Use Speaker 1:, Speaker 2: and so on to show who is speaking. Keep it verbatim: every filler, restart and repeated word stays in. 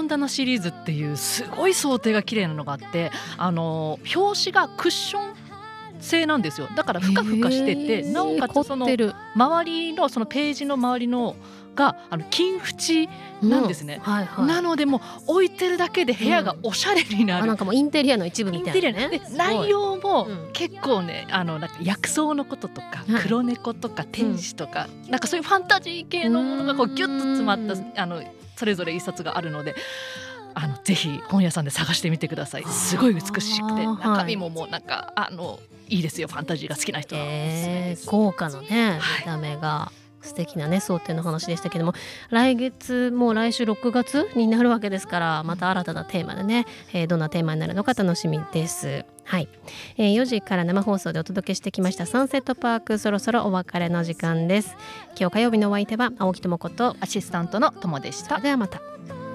Speaker 1: 本棚シリーズっていうすごい装丁が綺麗なのがあって、あの表紙がクッション製なんですよ。だからふかふかしてて、なおかつその周りのそのページの周りのがあの金縁なんですね、
Speaker 2: うんはいはい、
Speaker 1: なのでもう置いてるだけで部屋がおしゃれになる、
Speaker 2: うん、あなんかもうインテリアの一部みたいな、ね、
Speaker 1: で内容も結構ね、あのなんか薬草のこととか、はい、黒猫とか天使とか、うん、なんかそういうファンタジー系のものがこうギュッと詰まったあのそれぞれ一冊があるので、あのぜひ本屋さんで探してみてください。すごい美しくて中身ももうなんか、はい、あのいいですよ。ファンタジーが好きな人は、
Speaker 2: えー、豪華なね見た目が、はい、素敵なね装丁の話でしたけども、来月もう来週ろくがつになるわけですから、また新たなテーマでね、えー、どんなテーマになるのか楽しみです。はい、えー、よじから生放送でお届けしてきましたサンセットパーク、そろそろお別れの時間です。今日火曜日のお相手は青木智子と
Speaker 1: アシスタントのともでした。
Speaker 2: ではまた。